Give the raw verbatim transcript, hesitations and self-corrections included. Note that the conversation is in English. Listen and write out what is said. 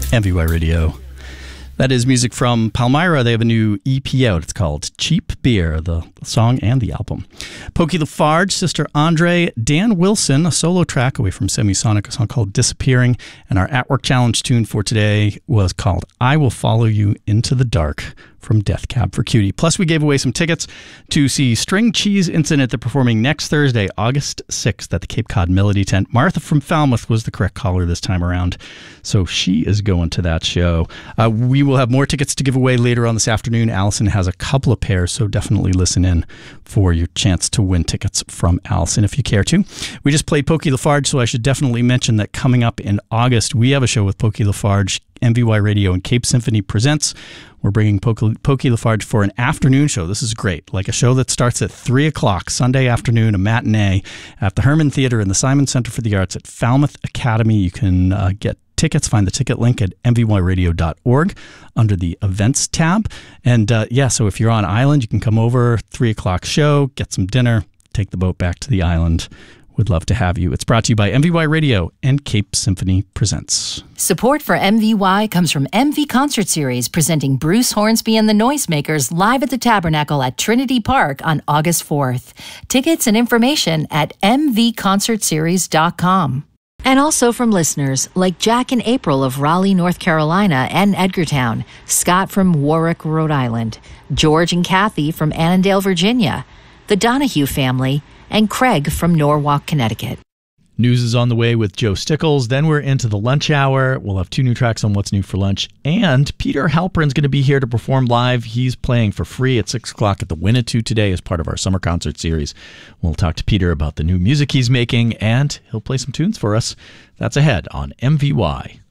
M V Y Radio. That is music from Palmyra. They have a new E P out. It's called Cheap Beer, the song and the album. Pokey Lafarge, Sister Andre, Dan Wilson, a solo track away from Semisonic, a song called Disappearing. And our At Work Challenge tune for today was called I Will Follow You Into the Dark from Death Cab for Cutie. Plus, we gave away some tickets to see String Cheese Incident. They're performing next Thursday, August sixth at the Cape Cod Melody Tent. Martha from Falmouth was the correct caller this time around, so she is going to that show. Uh, we will have more tickets to give away later on this afternoon. Allison has a couple of pairs, so definitely listen in for your chance to win tickets from Allison if you care to. We just played Pokey Lafarge, so I should definitely mention that coming up in August, we have a show with Pokey Lafarge. M V Y Radio and Cape Symphony presents. We're bringing Pokey, Pokey Lafarge for an afternoon show. This is great. Like a show that starts at three o'clock Sunday afternoon, a matinee at the Herman Theatre and the Simon Center for the Arts at Falmouth Academy. You can uh, get tickets. Find the ticket link at m v y radio dot org under the events tab. And uh, yeah, so if you're on island, you can come over, three o'clock show, get some dinner, take the boat back to the island. Would love to have you. It's brought to you by M V Y Radio and Cape Symphony Presents. Support for M V Y comes from M V Concert Series, presenting Bruce Hornsby and the Noisemakers live at the Tabernacle at Trinity Park on August fourth. Tickets and information at m v concert series dot com. And also from listeners like Jack and April of Raleigh, North Carolina and Edgartown, Scott from Warwick, Rhode Island, George and Kathy from Annandale, Virginia, the Donahue family, and Craig from Norwalk, Connecticut. News is on the way with Joe Stickles. Then we're into the lunch hour. We'll have two new tracks on What's New for Lunch. And Peter Halperin's going to be here to perform live. He's playing for free at six o'clock at the Winnetou today as part of our summer concert series. We'll talk to Peter about the new music he's making, and he'll play some tunes for us. That's ahead on M V Y.